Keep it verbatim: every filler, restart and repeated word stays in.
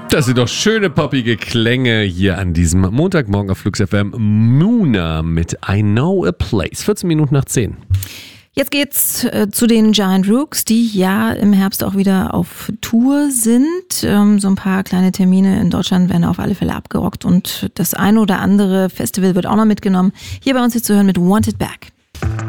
Das sind doch schöne poppige Klänge hier an diesem Montagmorgen auf Flux F M. Muna mit I Know a Place. vierzehn Minuten nach zehn. Jetzt geht's äh, zu den Giant Rooks, die ja im Herbst auch wieder auf Tour sind. Ähm, so ein paar kleine Termine in Deutschland werden auf alle Fälle abgerockt und das eine oder andere Festival wird auch noch mitgenommen. Hier bei uns jetzt zu hören mit Wanted Back.